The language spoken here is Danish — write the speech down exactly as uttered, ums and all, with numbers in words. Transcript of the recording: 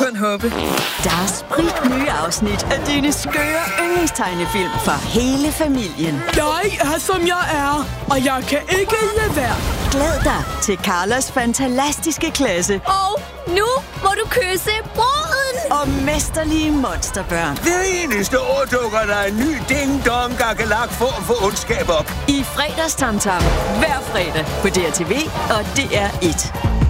kun håbe. Der er spritnye afsnit af dine skøre yndlingstegnefilm for hele familien. Jeg er, som jeg er, og jeg kan ikke lade være. Glæd dig til Carlos fantastiske klasse Og nu må du kysse bruden. og mesterlige monsterbørn. Hver eneste år dukker der en ny ding-dong gakkelak form for ondskab op. I fredagstamtam hver fredag på D R T V og D R et.